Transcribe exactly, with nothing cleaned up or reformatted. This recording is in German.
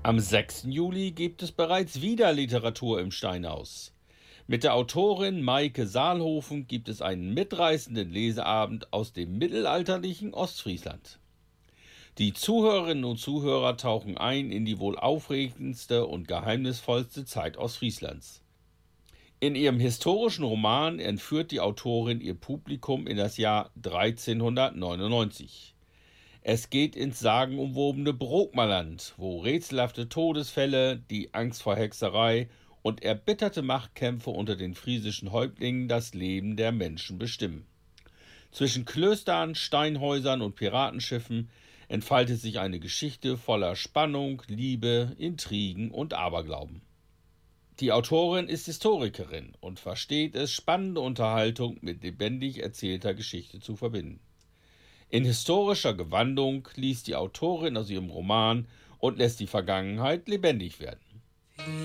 Am sechsten Juli gibt es bereits wieder Literatur im Steinhaus. Mit der Autorin Maike Saalhofen gibt es einen mitreißenden Leseabend aus dem mittelalterlichen Ostfriesland. Die Zuhörerinnen und Zuhörer tauchen ein in die wohl aufregendste und geheimnisvollste Zeit Ostfrieslands. In ihrem historischen Roman entführt die Autorin ihr Publikum in das Jahr dreizehnhundertneunundneunzig. Es geht ins sagenumwobene Brokmaland, wo rätselhafte Todesfälle, die Angst vor Hexerei und erbitterte Machtkämpfe unter den friesischen Häuptlingen das Leben der Menschen bestimmen. Zwischen Klöstern, Steinhäusern und Piratenschiffen entfaltet sich eine Geschichte voller Spannung, Liebe, Intrigen und Aberglauben. Die Autorin ist Historikerin und versteht es, spannende Unterhaltung mit lebendig erzählter Geschichte zu verbinden. In historischer Gewandung liest die Autorin aus ihrem Roman und lässt die Vergangenheit lebendig werden.